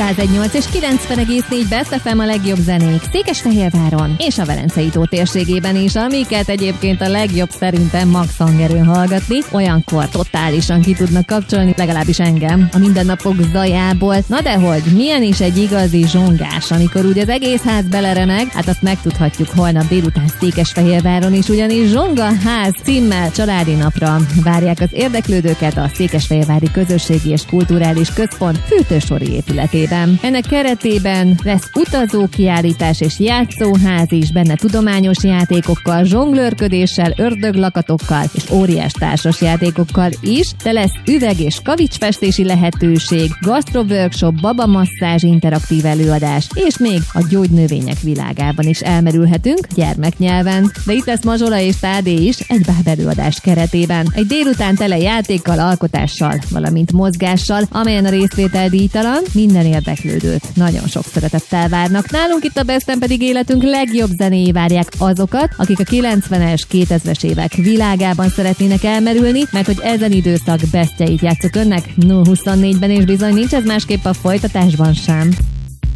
101.8 és 90,4 Best FM a legjobb zenék Székesfehérváron és a Velencei tó térségében is, amiket egyébként a legjobb szerintem max hangerőn hallgatni, olyankor totálisan ki tudnak kapcsolni, legalábbis engem, a mindennapok zajából. Na dehogy, milyen is egy igazi zsongás, amikor úgy az egész ház beleremeg, hát azt megtudhatjuk holnap délután Székesfehérváron is, ugyanis Zsonga ház címmel családi napra várják az érdeklődőket a Székesfehérvári Közösségi és Kulturális Központ Fürtősori épületében. Ennek keretében lesz utazókiállítás és játszóház is, benne tudományos játékokkal, zsonglőrködéssel, ördöglakatokkal és óriás társas játékokkal is, de lesz üveg- és kavicsfestési lehetőség, gasztroworkshop, babamasszázs, interaktív előadás, és még a gyógynövények világában is elmerülhetünk gyermeknyelven. De itt lesz Mazsola és Tádé is egy bábelőadás keretében. Egy délután tele játékkal, alkotással, valamint mozgással, amelyen a részvétel díjtalan, minden érdeklődőt nagyon sok szeretettel várnak. Nálunk itt a Besten pedig életünk legjobb zenéi várják azokat, akik a 90-es, 2000-es évek világában szeretnének elmerülni, mert hogy ezen időszak bestjeit játszok önnek 0-24-ben, és bizony nincs ez másképp a folytatásban sem.